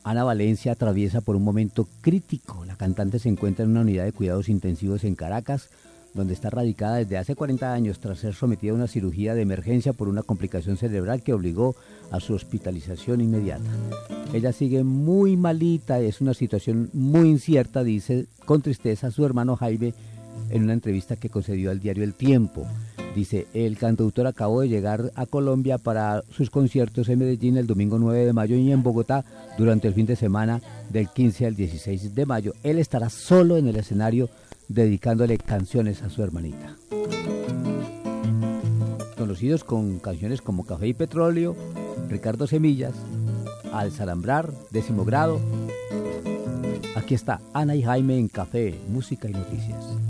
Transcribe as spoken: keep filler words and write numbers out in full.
Ana Valencia atraviesa por un momento crítico. La cantante se encuentra en una unidad de cuidados intensivos en Caracas, donde está radicada desde hace cuarenta años tras ser sometida a una cirugía de emergencia por una complicación cerebral que obligó a su hospitalización inmediata. Ella sigue muy malita, es una situación muy incierta, dice con tristeza su hermano Jaime en una entrevista que concedió al diario El Tiempo. Dice, el cantautor acabó de llegar a Colombia para sus conciertos en Medellín el domingo nueve de mayo y en Bogotá durante el fin de semana del quince al dieciséis de mayo. Él estará solo en el escenario dedicándole canciones a su hermanita. Conocidos con canciones como Café y Petróleo, Ricardo Semillas, Al Salambrar, Décimo Grado. Aquí está Ana y Jaime en Café, Música y Noticias.